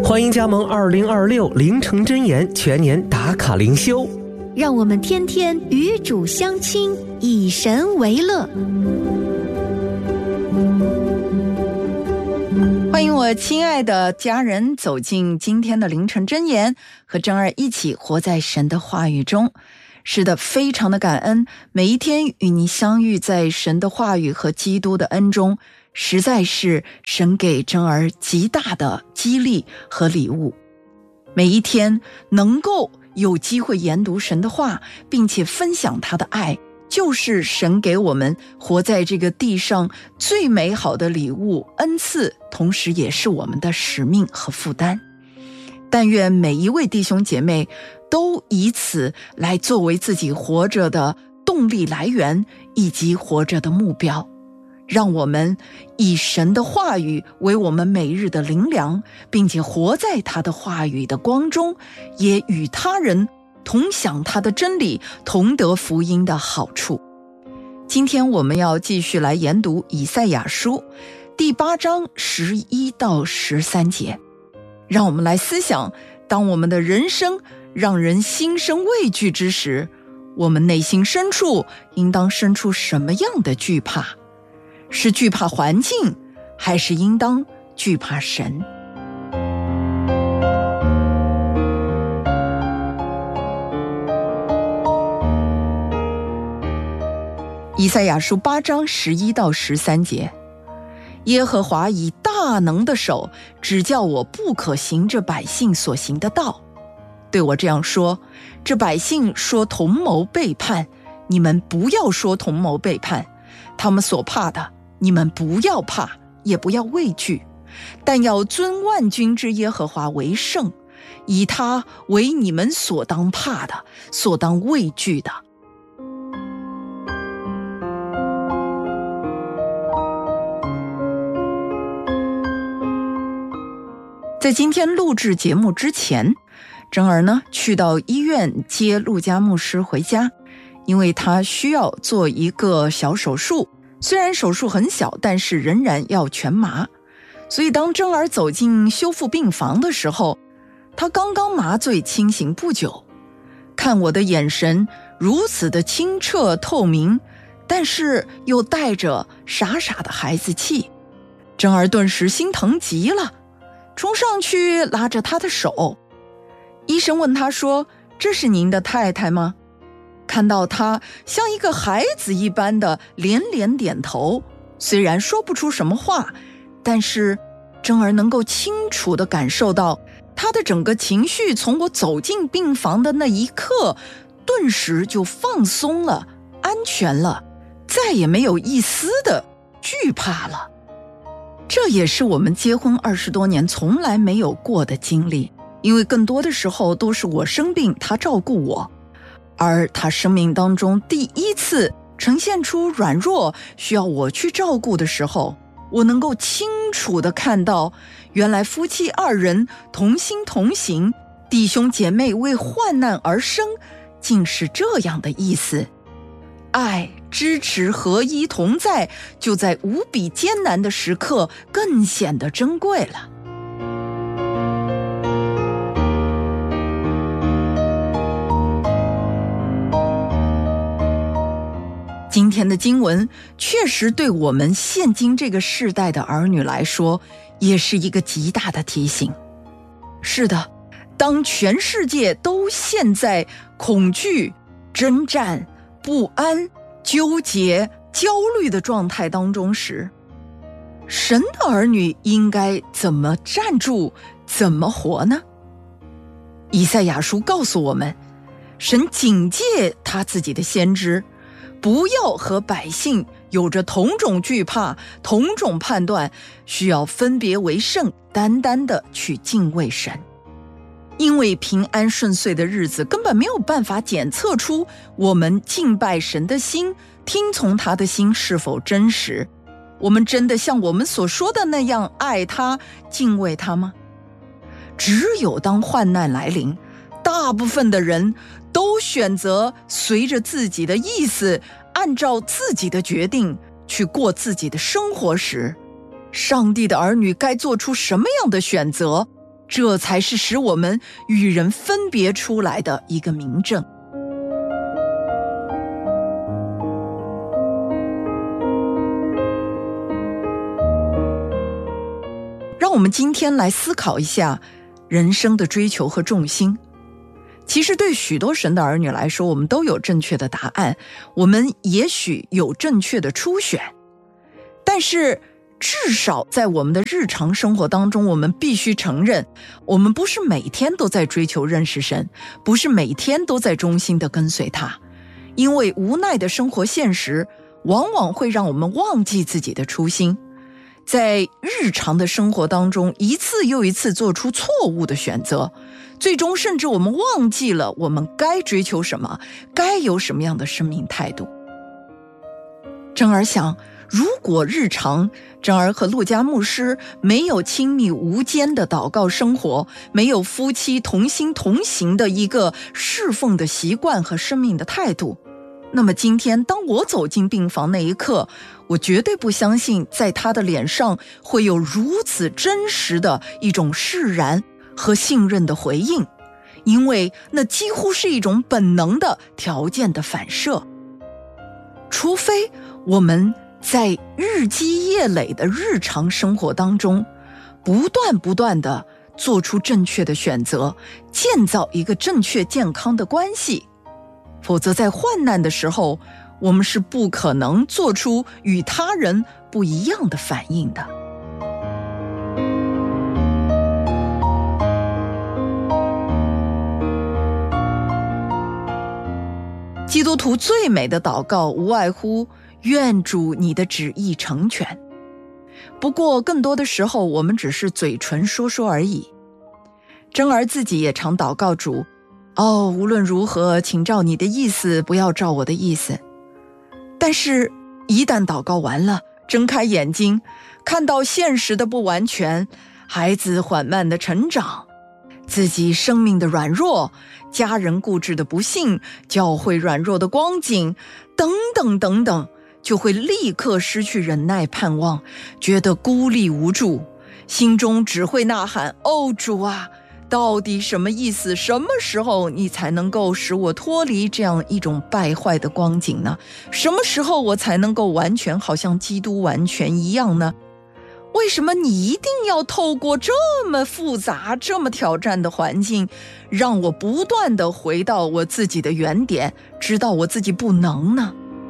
欢迎加盟2026凌晨真言全年打卡灵修， 让我们天天与主相亲，以神为乐。 欢迎我亲爱的家人走进今天的凌晨真言，和真儿一起活在神的话语中。是的，非常的感恩，每一天与你相遇在神的话语和基督的恩中，实在是神给真儿极大的激励和礼物。每一天能够有机会研读神的话，并且分享他的爱，就是神给我们活在这个地上最美好的礼物恩赐，同时也是我们的使命和负担。但愿每一位弟兄姐妹都以此来作为自己活着的动力来源以及活着的目标，让我们以神的话语为我们每日的灵粮，并且活在他的话语的光中，也与他人同享他的真理，同得福音的好处。今天我们要继续来研读以赛亚书第8章11到13节，让我们来思想，当我们的人生让人心生畏惧之时，我们内心深处应当生出什么样的惧怕？是惧怕环境，还是应当惧怕神？以赛亚书8章11到13节，耶和华以大能的手指教我不可行这百姓所行的道，对我这样说：这百姓说同谋背叛，你们不要说同谋背叛，他们所怕的你们不要怕，也不要畏惧，但要尊万军之耶和华为圣，以他为你们所当怕的，所当畏惧的。在今天录制节目之前，真儿呢去到医院接陆家牧师回家，因为他需要做一个小手术，虽然手术很小，但是仍然要全麻。所以当真儿走进修复病房的时候，他刚刚麻醉清醒不久，看我的眼神如此的清澈透明，但是又带着傻傻的孩子气，真儿顿时心疼极了，冲上去拉着他的手。医生问他说：这是您的太太吗？看到他像一个孩子一般的连连点头，虽然说不出什么话，但是真儿能够清楚地感受到他的整个情绪从我走进病房的那一刻顿时就放松了，安全了，再也没有一丝的惧怕了。这也是我们结婚20多年从来没有过的经历，因为更多的时候都是我生病他照顾我，而他生命当中第一次呈现出软弱需要我去照顾的时候，我能够清楚地看到，原来夫妻2人同心同行，弟兄姐妹为患难而生，竟是这样的意思。爱、支持、合一同在，就在无比艰难的时刻更显得珍贵了。今天的经文确实对我们现今这个世代的儿女来说，也是一个极大的提醒。是的，当全世界都陷在恐惧、征战、不安、纠结、焦虑的状态当中时，神的儿女应该怎么站住，怎么活呢？以赛亚书告诉我们，神警戒他自己的先知，不要和百姓有着同种惧怕、同种判断，需要分别为圣，单单的去敬畏神。因为平安顺遂的日子根本没有办法检测出我们敬拜神的心、听从他的心是否真实。我们真的像我们所说的那样爱他、敬畏他吗？只有当患难来临，大部分的人都选择随着自己的意思，按照自己的决定去过自己的生活时，上帝的儿女该做出什么样的选择？ 这才是使我们与人分别出来的一个明证。让我们今天来思考一下人生的追求和重心。其实对许多神的儿女来说，我们都有正确的答案，我们也许有正确的初选，但是至少在我们的日常生活当中，我们必须承认，我们不是每天都在追求认识神，不是每天都在忠心地跟随他，因为无奈的生活现实往往会让我们忘记自己的初心，在日常的生活当中一次又一次做出错误的选择，最终甚至我们忘记了我们该追求什么，该有什么样的生命态度。珍儿想，如果日常珍儿和陆家牧师没有亲密无间的祷告生活，没有夫妻同心同行的一个侍奉的习惯和生命的态度，那么今天当我走进病房那一刻，我绝对不相信在他的脸上会有如此真实的一种释然和信任的回应，因为那几乎是一种本能的条件的反射。除非我们在日积月累的日常生活当中不断地做出正确的选择，建造一个正确健康的关系，否则在患难的时候，我们是不可能做出与他人不一样的反应的。基督徒最美的祷告无外乎愿主你的旨意成全。不过更多的时候我们只是嘴唇说说而已。珍儿自己也常祷告主，无论如何请照你的意思，不要照我的意思。但是一旦祷告完了，睁开眼睛看到现实的不完全，孩子缓慢的成长，自己生命的软弱，家人固执的不幸，教会软弱的光景，等等等等，就会立刻失去忍耐盼望，觉得孤立无助，心中只会呐喊，主啊，到底什么意思？什么时候你才能够使我脱离这样一种败坏的光景呢？什么时候我才能够完全好像基督完全一样呢？为什么你一定要透过这么复杂这么挑战的环境，让我不断地回到我自己的原点，知道我自己不能呢？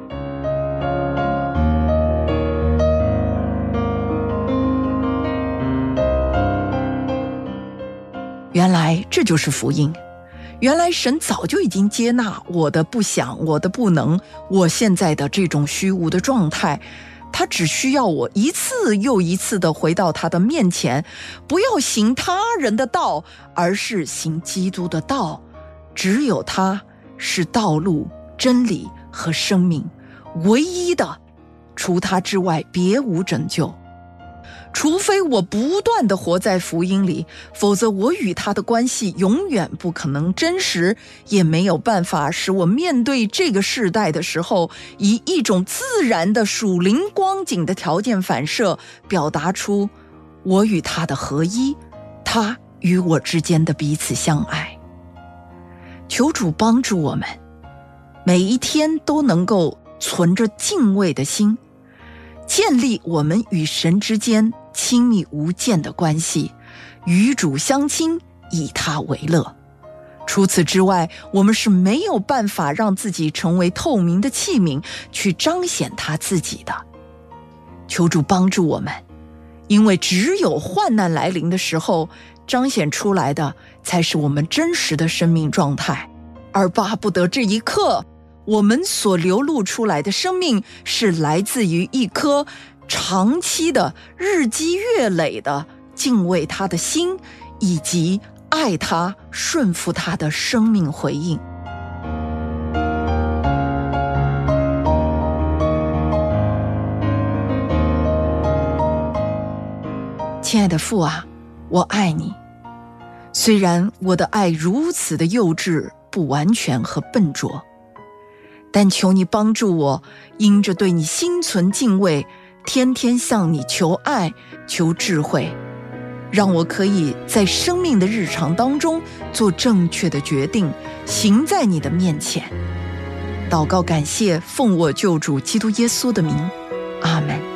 原来这就是福音，原来神早就已经接纳我的不想，我的不能，我现在的这种虚无的状态，他只需要我一次又一次地回到他的面前，不要行他人的道，而是行基督的道。只有他是道路、真理和生命，唯一的，除他之外别无拯救。除非我不断地活在福音里，否则我与他的关系永远不可能真实，也没有办法使我面对这个世代的时候，以一种自然的属灵光景的条件反射，表达出我与他的合一，他与我之间的彼此相爱。求主帮助我们，每一天都能够存着敬畏的心，建立我们与神之间亲密无间的关系，与主相亲，以他为乐。除此之外，我们是没有办法让自己成为透明的器皿，去彰显他自己的。求主帮助我们，因为只有患难来临的时候，彰显出来的才是我们真实的生命状态，而巴不得这一刻我们所流露出来的生命是来自于一颗长期的日积月累的敬畏他的心，以及爱他顺服他的生命回应。亲爱的父啊，我爱你，虽然我的爱如此的幼稚、不完全和笨拙，但求你帮助我，因着对你心存敬畏，天天向你求爱、求智慧， 让我可以在生命的日常当中做正确的决定，行在你的面前。祷告感谢，奉我救主基督耶稣的名，阿们。